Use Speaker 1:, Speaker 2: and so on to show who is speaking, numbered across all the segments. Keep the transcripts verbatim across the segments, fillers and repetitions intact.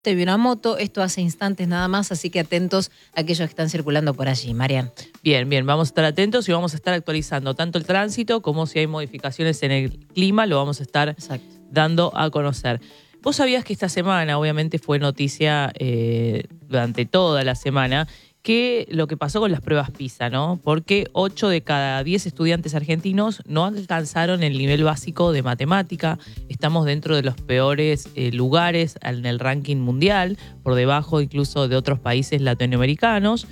Speaker 1: Te vi una moto, esto hace instantes nada más, así que atentos a aquellos que están circulando por allí. Marian.
Speaker 2: Bien, bien, vamos a estar atentos y vamos a estar actualizando tanto el tránsito como si hay modificaciones en el clima, lo vamos a estar
Speaker 1: Exacto.
Speaker 2: dando a conocer. Vos sabías que esta semana, obviamente fue noticia eh, durante toda la semana, que lo que pasó con las pruebas PISA, ¿no? Porque ocho de cada diez estudiantes argentinos no alcanzaron el nivel básico de matemática. Estamos dentro de los peores eh, lugares en el ranking mundial, por debajo incluso de otros países latinoamericanos.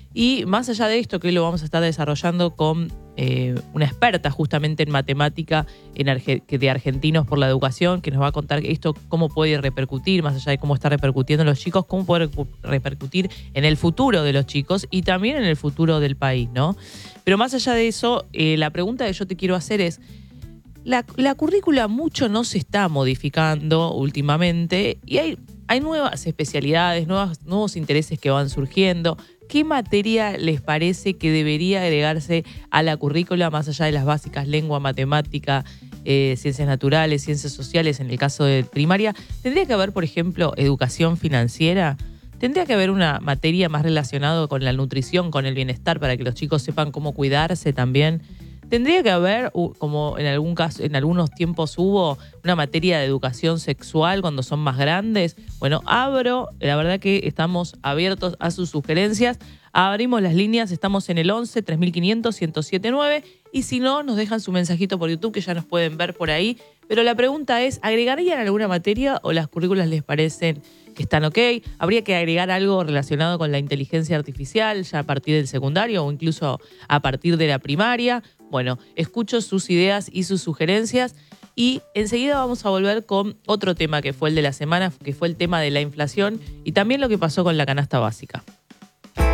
Speaker 2: Y más allá de esto, que hoy lo vamos a estar desarrollando con eh, una experta justamente en matemática en Arge- de Argentinos por la Educación, que nos va a contar esto, cómo puede repercutir, más allá de cómo está repercutiendo en los chicos, cómo puede repercutir en el futuro de los chicos y también en el futuro del país, ¿no? Pero más allá de eso, eh, la pregunta que yo te quiero hacer es, la, la currícula mucho no se está modificando últimamente y hay, hay nuevas especialidades, nuevas, nuevos intereses que van surgiendo. ¿Qué materia les parece que debería agregarse a la currícula más allá de las básicas, lengua, matemática, eh, ciencias naturales, ciencias sociales en el caso de primaria? ¿Tendría que haber, por ejemplo, educación financiera? ¿Tendría que haber una materia más relacionada con la nutrición, con el bienestar, para que los chicos sepan cómo cuidarse también? ¿Tendría que haber, como en algún caso, en algunos tiempos hubo, una materia de educación sexual cuando son más grandes? Bueno, abro, la verdad que estamos abiertos a sus sugerencias. Abrimos las líneas, estamos en el once, tres mil quinientos, ciento siete nueve. Y si no, nos dejan su mensajito por YouTube, que ya nos pueden ver por ahí. Pero la pregunta es, ¿agregarían alguna materia o las currículas les parecen que están ok? ¿Habría que agregar algo relacionado con la inteligencia artificial ya a partir del secundario o incluso a partir de la primaria? Bueno, escucho sus ideas y sus sugerencias y enseguida vamos a volver con otro tema que fue el de la semana, que fue el tema de la inflación y también lo que pasó con la canasta básica.